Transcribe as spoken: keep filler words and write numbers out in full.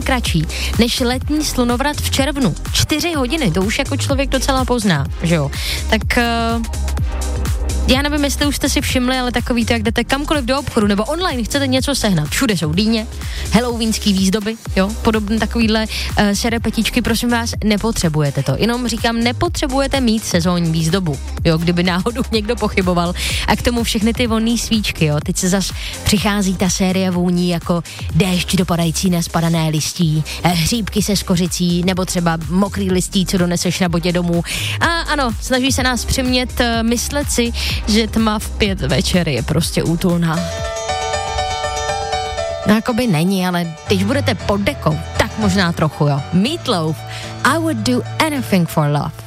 kratší než letní slunovrat v červnu. Čtyři hodiny, to už jako člověk docela pozná, že jo. Tak uh, já nevím, jestli už jste si všimli, ale takový to, jak jdete kamkoliv do obchodu nebo online, chcete něco sehnat. Všude jsou dýně, halloweenský výzdoby, jo, podobné takovýhle uh, serepetičky, prosím vás, nepotřebujete to. Jenom říkám, nepotřebujete mít sezónní výzdobu, jo, kdyby náhodou někdo pochyboval. A k tomu všechny ty vonný svíčky, jo. Teď se zas přichází ta série vůní jako déšť dopadající na spadané listí, hříbky se skořicí, nebo třeba mokrý listí, co doneseš na bodě domů. A ano, snaží se nás přimět uh, myslet si, že tma v pět večer je prostě útulná. No jakoby není, ale když budete pod dekou, tak možná trochu, jo. Meatloaf, I would do anything for love.